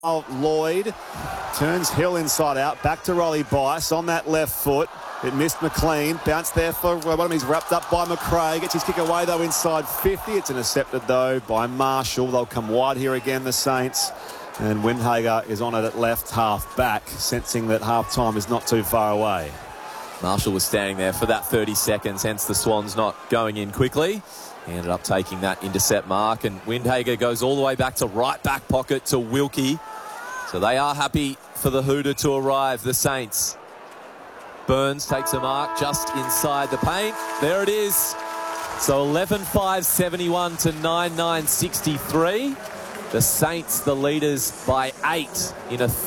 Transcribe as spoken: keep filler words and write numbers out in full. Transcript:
Lloyd turns Hill inside out, back to Rolly Bice on that left foot. It missed McLean, bounced there for one of them. He's wrapped up by McRae, gets his kick away though inside fifty. It's intercepted though by Marshall. They'll come wide here again, the Saints. And Windhager is on it at left half back, sensing that half time is not too far away. Marshall was standing there for that thirty seconds, hence the Swans not going in quickly. He ended up taking that intercept mark, and Windhager goes all the way back to right back pocket to Wilkie. So they are happy for the hooter to arrive, the Saints. Burns takes a mark just inside the paint. There it is. So eleven five seventy-one to nine nine sixty-three. The Saints, the leaders by eight in a